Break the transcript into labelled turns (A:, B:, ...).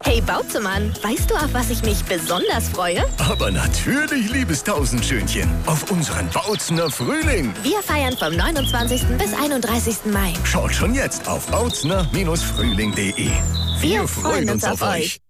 A: Hey Bautzemann, weißt du, auf was ich mich besonders freue?
B: Aber natürlich, liebes Tausendschönchen, auf unseren Bautzener Frühling.
A: Wir feiern vom 29. bis 31. Mai.
B: Schaut schon jetzt auf bautzner-frühling.de.
A: Wir freuen uns auf euch.